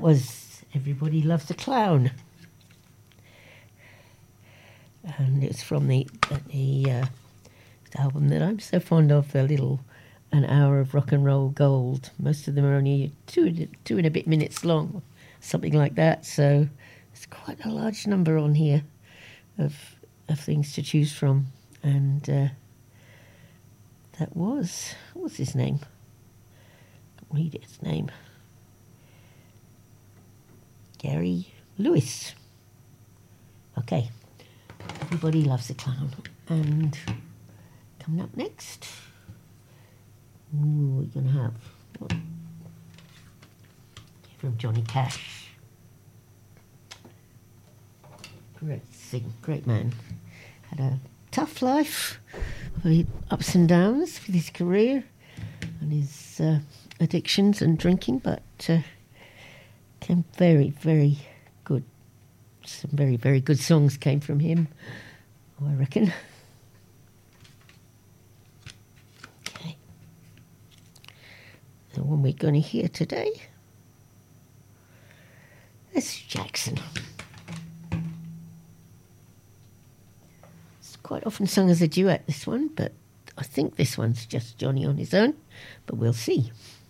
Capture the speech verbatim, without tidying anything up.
was Everybody Loves a Clown. And it's from the, the uh, album that I'm so fond of, the little An Hour of Rock and Roll Gold. Most of them are only two, two and a bit minutes long, something like that. So it's quite a large number on here of, of things to choose from. And uh, that was, what was his name? I can't read his name. Gary Lewis. Okay. Everybody Loves a Clown. And coming up next, ooh, we're going to have what? From Johnny Cash. Great sing, great man. Had a tough life, with ups and downs with his career and his uh, addictions and drinking, but uh, came very, very good. Some very, very good songs came from him, I reckon. Okay. The one we're going to hear today is Jackson. It's quite often sung as a duet, this one, but I think this one's just Johnny on his own, but we'll see.